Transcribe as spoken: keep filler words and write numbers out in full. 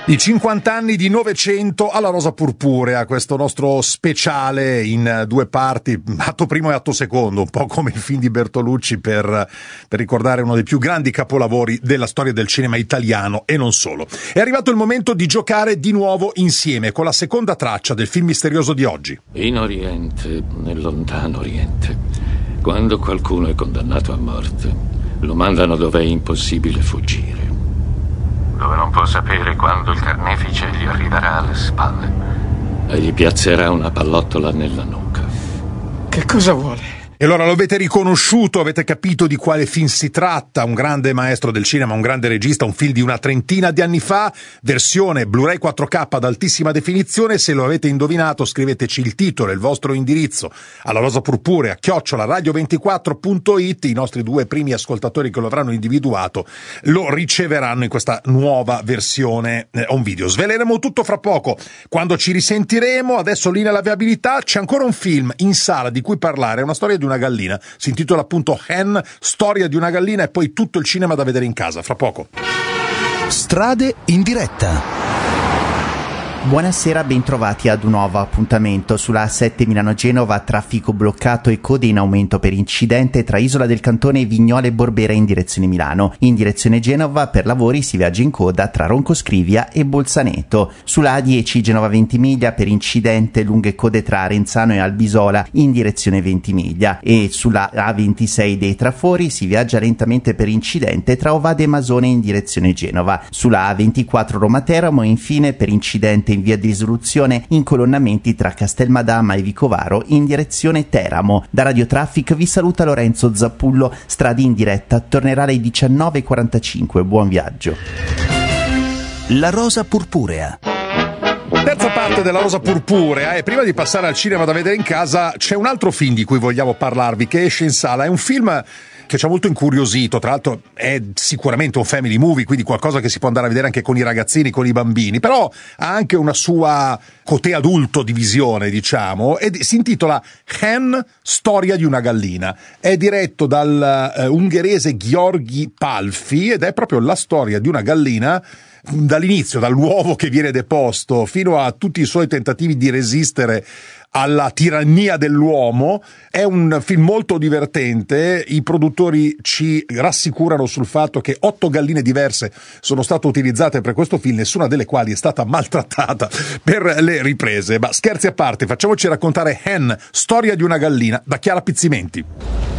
I cinquanta anni di Novecento alla Rosa Purpurea, questo nostro speciale in due parti, atto primo e atto secondo, un po' come il film di Bertolucci per, per ricordare uno dei più grandi capolavori della storia del cinema italiano e non solo. È arrivato il momento di giocare di nuovo insieme con la seconda traccia del film misterioso di oggi. In Oriente, nel lontano Oriente, quando qualcuno è condannato a morte, lo mandano dove è impossibile fuggire, dove non può sapere quando il carnefice gli arriverà alle spalle e gli piazzerà una pallottola nella nuca. Che cosa vuole? E allora lo avete riconosciuto, avete capito di quale film si tratta, un grande maestro del cinema, un grande regista, un film di una trentina di anni fa, versione Blu-ray quattro K ad altissima definizione. Se lo avete indovinato scriveteci il titolo e il vostro indirizzo alla Rosa Purpurea, chiocciola radio ventiquattro punto it, i nostri due primi ascoltatori che lo avranno individuato lo riceveranno in questa nuova versione eh, on video. Sveleremo tutto fra poco, quando ci risentiremo. Adesso linea alla viabilità, c'è ancora un film in sala di cui parlare, è una storia di una gallina, si intitola appunto Hen, storia di una gallina, e poi tutto il cinema da vedere in casa, fra poco. Strade in diretta. Buonasera, bentrovati ad un nuovo appuntamento. Sulla A sette Milano-Genova, traffico bloccato e code in aumento per incidente tra Isola del Cantone e Vignole Borbera in direzione Milano. In direzione Genova per lavori si viaggia in coda tra Roncoscrivia e Bolzaneto. Sulla A dieci Genova-Ventimiglia per incidente lunghe code tra Arenzano e Albisola in direzione Ventimiglia, e sulla A ventisei dei Trafori si viaggia lentamente per incidente tra Ovade e Masone in direzione Genova. Sulla A ventiquattro Roma-Teramo infine per incidente in via di risoluzione incolonnamenti tra Castelmadama e Vicovaro in direzione Teramo. Da Radio Traffic vi saluta Lorenzo Zappullo. Strade in diretta tornerà alle diciannove e quarantacinque. Buon viaggio. La Rosa Purpurea. Terza parte della Rosa Purpurea, e prima di passare al cinema da vedere in casa c'è un altro film di cui vogliamo parlarvi che esce in sala. È un film che ci ha molto incuriosito, tra l'altro è sicuramente un family movie, quindi qualcosa che si può andare a vedere anche con i ragazzini, con i bambini, però ha anche una sua cotè adulto di visione, diciamo, e si intitola Hen, storia di una gallina. È diretto dal uh, ungherese Gheorghi Palfi ed è proprio la storia di una gallina dall'inizio, dall'uovo che viene deposto fino a tutti i suoi tentativi di resistere alla tirannia dell'uomo. È un film molto divertente. I produttori ci rassicurano sul fatto che otto galline diverse sono state utilizzate per questo film, nessuna delle quali è stata maltrattata per le riprese. Ma scherzi a parte, facciamoci raccontare Hen, storia di una gallina, da Chiara Pizzimenti.